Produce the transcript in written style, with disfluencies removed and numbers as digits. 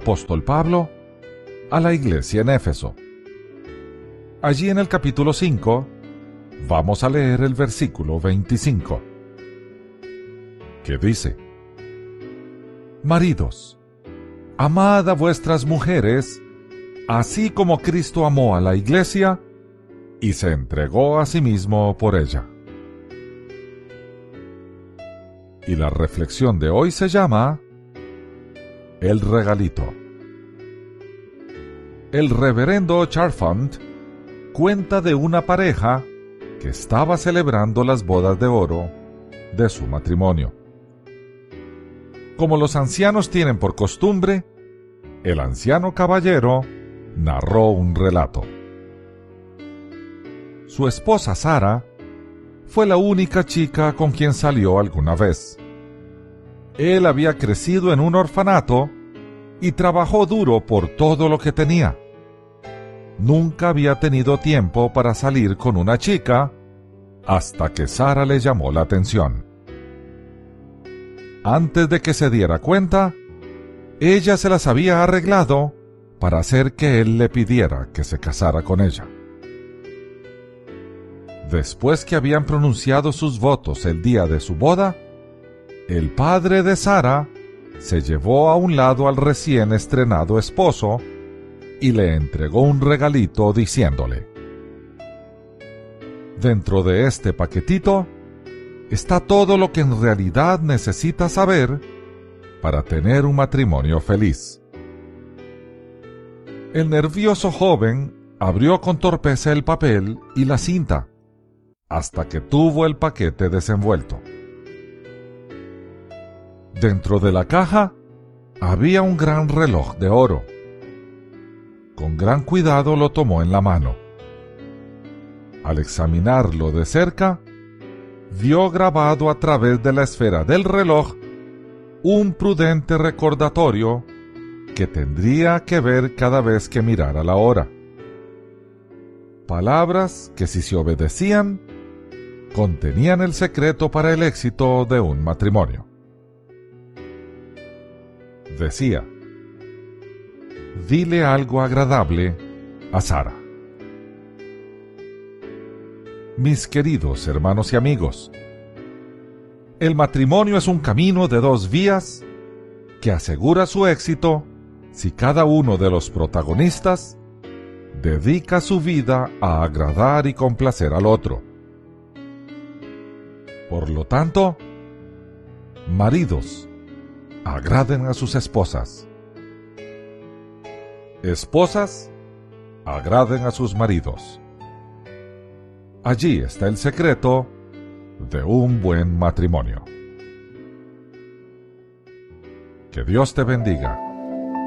apóstol Pablo a la iglesia en Éfeso. Allí en el capítulo 5 vamos a leer el versículo 25, que dice: Maridos, amad a vuestras mujeres, así como Cristo amó a la iglesia y se entregó a sí mismo por ella. Y la reflexión de hoy se llama El regalito. El reverendo Charfant cuenta de una pareja que estaba celebrando las bodas de oro de su matrimonio. Como los ancianos tienen por costumbre, el anciano caballero narró un relato. Su esposa Sara fue la única chica con quien salió alguna vez. Él había crecido en un orfanato y trabajó duro por todo lo que tenía. Nunca había tenido tiempo para salir con una chica hasta que Sara le llamó la atención. Antes de que se diera cuenta, ella se las había arreglado para hacer que él le pidiera que se casara con ella. Después que habían pronunciado sus votos el día de su boda, el padre de Sara se llevó a un lado al recién estrenado esposo y le entregó un regalito diciéndole: dentro de este paquetito está todo lo que en realidad necesitas saber para tener un matrimonio feliz. El nervioso joven abrió con torpeza el papel y la cinta, hasta que tuvo el paquete desenvuelto. Dentro de la caja había un gran reloj de oro. Con gran cuidado lo tomó en la mano. Al examinarlo de cerca, vio grabado a través de la esfera del reloj un prudente recordatorio que tendría que ver cada vez que mirara la hora. Palabras que, si se obedecían, contenían el secreto para el éxito de un matrimonio. Decía: dile algo agradable a Sara. Mis queridos hermanos y amigos, el matrimonio es un camino de dos vías que asegura su éxito si cada uno de los protagonistas dedica su vida a agradar y complacer al otro. Por lo tanto, maridos, agraden a sus esposas. Esposas, agraden a sus maridos. Allí está el secreto de un buen matrimonio. Que Dios te bendiga.